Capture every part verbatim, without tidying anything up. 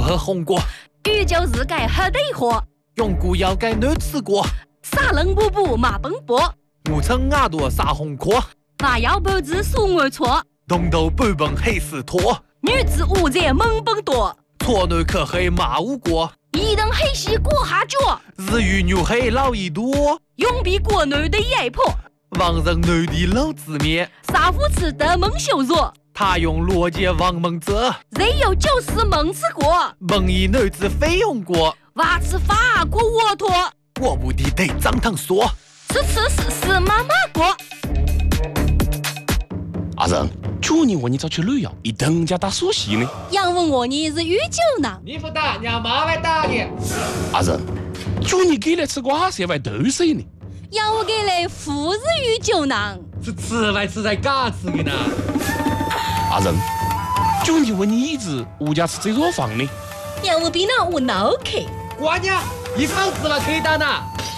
喝红果， 宇宙日改喝得火， 用古要改难吃过， 撒冷布布马奔波， 我称牙朵撒红壳， 花腰半子数我错， 东头半本黑死拖， 女子无在猛奔多， 错男可黑马无过， 一等黑西过下脚， 日语牛黑老一多， 永比国内的压迫， 王人男的老子面， 杀夫吃得蒙羞辱。 他用逻辑王蒙泽， 人有九死蒙吃过， 蒙一男子非用过， 娃吃法国沃托， 我不的得张堂说， 吃吃是是妈妈过。 阿仁，去年我你早去旅游，一等家打锁戏呢。 杨问我你是御酒呢？ 你不打，让妈来打你。 阿仁，去年给来吃瓜色外豆水呢。 杨我给来富日御酒呢？ 是吃来吃在嘎吃的呢。 阿仁，去年我你一直物家吃这座房呢。 杨我比那我脑壳。 瓜娘，一房子了可以打呢。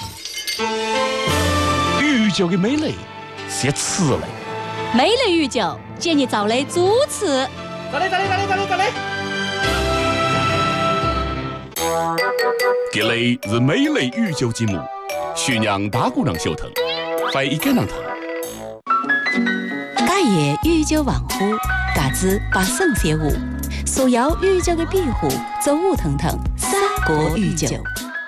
御酒的美丽是吃嘞。 美丽御酒，建议找来主持。 找来找来找来找来找来。 这里是美丽御酒节目，宣扬大姑娘小腾，欢迎跟上腾。 家业御酒王府，家子把圣写舞，所有御酒的庇护，走舞腾腾，三国御酒。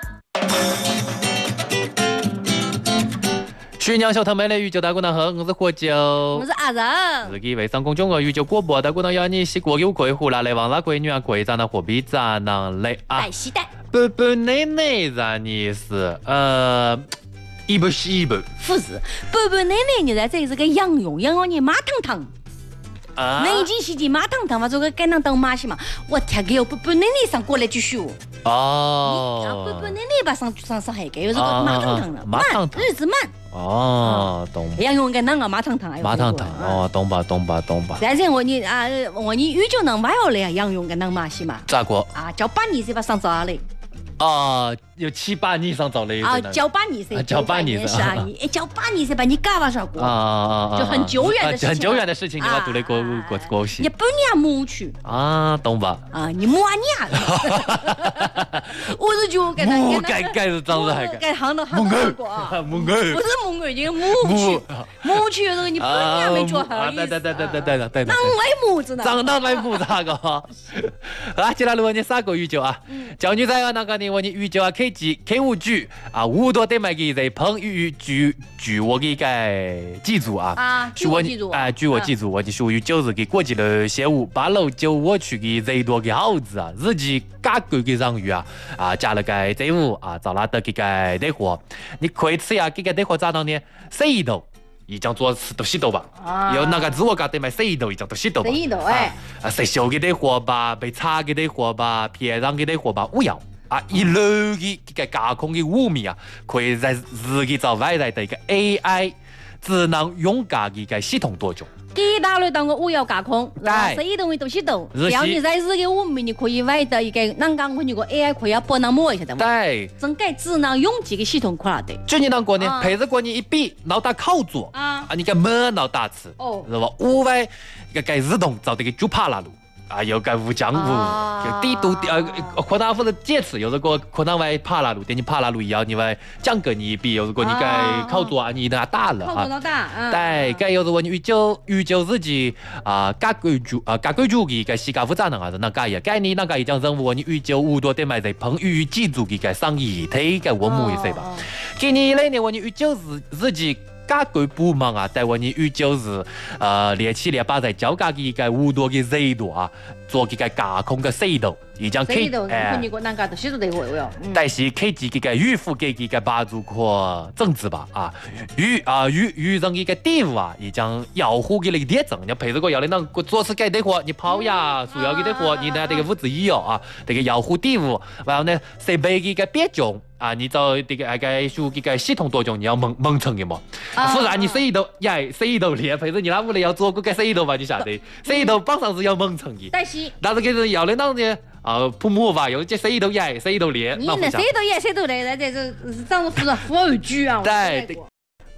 徐娘小腾美丽御酒大姑娘好，我是喝酒， 我是阿仁。 自己微商公众号御酒广播大姑娘要你洗过有贵户啦，来往啦闺女啊，贵长的货币长囊来啊。 带西带。 不不奶奶让你是呃。一不是一不， 不是，不不奶奶你在这是个养用，养用你马汤汤。 啊， 南京西的马汤汤嘛，做个该能当马戏嘛。我天个哟，不不奶奶上过来继续。 哦。 不不奶奶吧上上上海个，有这个马汤汤了， 马汤汤， 日子慢。 哦，懂。 养用个那个马汤汤， 马汤汤，哦，懂吧懂吧懂吧。 但是我你啊，我你预就能买下来养用个那马戏嘛。 咋过？ 啊，叫八年才把上早来。 啊，有七八年上早嘞。 啊，交八年噻， 交八年是啊，哎，交八年噻，把你嘎巴上过。 啊啊啊！ 就很久远的事情， 很久远的事情，你把做了过过过去。 你不娘母去啊，懂吧？ 啊，你母娘了。我是觉得母该该是长子还该。 该行的行的过啊， 母爱不是母爱，就是母去。母去这个你不娘没做好意思。 对对对对对对对对。 哪来母子呢？ 长哪来母咋个？啊，接下来问你三个语酒啊，教女仔啊，那个你问你语酒啊，K 几 K 五句啊，五多点买给在朋语句句我给该记住啊。 啊，据我记住啊，据我记住，我就属于九日给过节了，下午八楼九我去给最多的好子啊，日记嘎贵的让鱼啊啊，加了个这五啊，找拉的给个得货，你可以吃呀，给个得货咋当呢？洗一头。一张做吃都洗头吧， 啊、 有那个自我家得买洗头，一张都洗头吧。 洗头哎， 啊，食烧嘅啲货吧，被炒嘅啲货吧，偏让嘅啲货吧，五样啊，一路嘅嘅架空嘅五米啊，可以在自己找外来的一个 A I 智能用家嘅个系统当中。 给大类当个五要架空，然后洗头都洗头，只要你在日嘅五米，你可以外的一个南港或者个 A I 可以帮忙摸一下的嘛。 对， 整个智能用这个系统可拿的。 就你当过呢，陪着过你一比脑打烤做啊，啊，你个满脑打吃，哦，是吧？屋外个个自动找这个猪扒拉路。啊，有个无江湖，地都呃，可能或者介词，有如果可能外爬拉路，等你爬拉路以后，你外讲跟你比，有如果你该考做啊，你那打了啊，对，该有如果你预九预九自己啊，改规矩啊，改规矩嘅个时间复杂能啊，那改呀，改你那个一讲任务，你预九五多点买在碰预记住嘅个上议题嘅我母一些吧，给你来年我你预九自自己。家具部门啊，但我你预就是呃，连起连把在交家嘅个五多嘅热度啊，做嘅个架空嘅制度，而將 K 誒，但是 K 字嘅個預付嘅嘅個幫助可政治吧啊，預啊預預人嘅個地位啊，而將要護嘅你啲證，你譬如講要你能做事嘅啲貨，你跑呀，所有嘅啲貨，你呢啲個物資要啊，啲個要護地位，然後呢設備嘅個別種。啊，你找这个那个属这个系统当中，你要蒙蒙成的嘛，不然你谁一头耶，谁一头连，或者你那屋里要做个个谁一头吧，你晓得，谁一头榜上是要蒙成的。 但是， 但是给人要的那呢，啊，普姆吧，有这谁一头耶，谁一头连， 你那谁一头耶，谁一头连，这这是这样子服服务局啊。 对。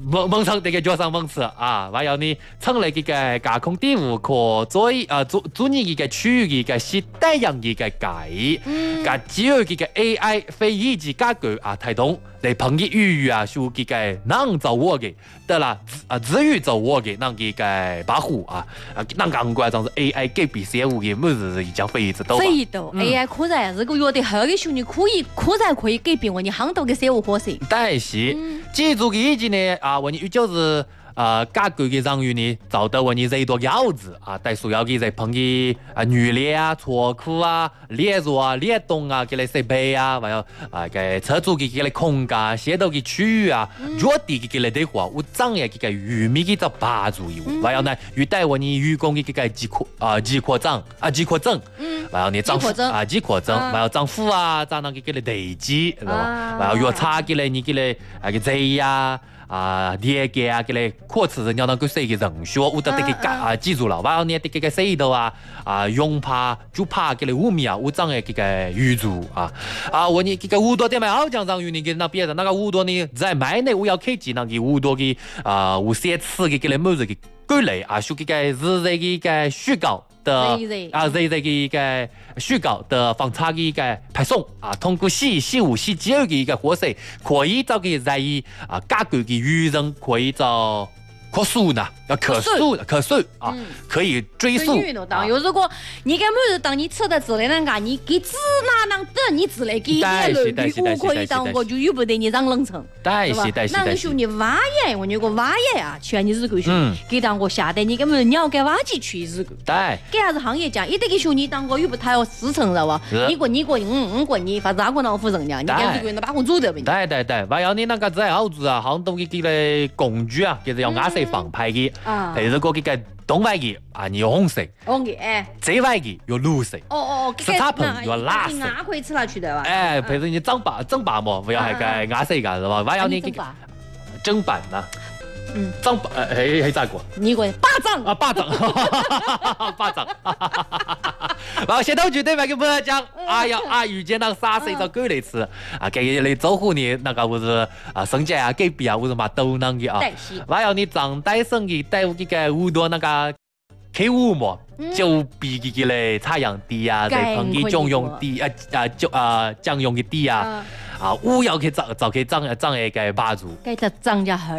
蒙蒙上这个脚上蒙吃啊，还有你成立这个架空地物可做啊做做你这个区域的是带样的个改，个只有这个 A I 非一级架构啊推动来碰的语啊，属这个能做我的，得啦啊至于做我的那这个保护啊啊，那刚关键是 A I 改变业务的，么子已经非常多。 非常多 A I 可在如果约得好的时候，你可以可在可以改变我你很多的业务方式。 但是，记住一句呢啊，我你就是呃，架构的人员呢，找到我你最多样子啊，但所有的在碰的啊，语列啊、错库啊、列入啊、列动啊，给来设备啊，还有啊，给车主给给来空间、写到的区域啊，弱地给来对话，我怎样给个域名给做帮助有，还有呢，遇到我你员工的这个饥渴啊、饥渴症啊、饥渴症，还有呢政府啊、饥渴症，还有政府啊，咋能给给来累积，是吧？还有药厂给来你给来啊个这呀。啊，列个啊，给来扩次人家那个谁个人选，我得这个啊记住了，完了呢，这个谁头啊啊，用怕就怕给来污名啊，我长的这个预祝啊啊，我你这个五多点买好讲上于你给那别的那个五多呢，在买呢我要开机那个五多的啊，五些次的给来某这个归类啊，属这个是这个一个虚构。的啊，这这个一个虚构的房产的一个配送啊，通过四四五四九的一个方式，可以找个在啊架构的语人可以找可诉呢，要可诉可诉啊，可以追溯。 当有如果你根本是当你吃的之类那个，你给只哪能得你之类给你类比，我可以当我就有不得你让冷成， 对吧？ 那时候你挖野，我那个挖野啊，全你日狗熊，给当我下得你根本鸟该挖进去日狗。 对。 给啥子行业讲，一得给熊你当我又不太要市场了哇？你过你过嗯嗯过你，反正哪个老夫人家，你跟日狗人把我做的呗。 对对对，还有你那个在澳洲啊，好多给给嘞工具啊，就是要压谁放牌的。啊，如果这个东外的啊，你用红色； 红的哎， 这外的有绿色。 哦哦， 是插盆有蓝色。 牙可以吃下去的吧？ 哎，譬如你整白整白嘛，不要那个颜色个是吧？还要你这整白呐。嗯，整白哎哎咋个？ 你个巴掌啊，巴掌，巴掌。然后先头绝对买个不讲，哎呀啊，遇见那个啥谁找狗来吃啊？给你招呼你那个不是啊，生家啊，隔壁啊，或者嘛都能的啊。还有你长带生的带这个五多那个开五嘛，就比这个嘞差样低啊，再碰的酱用低啊啊就啊酱用的低啊啊，五要去找找去涨涨一个霸主， 给他涨价好。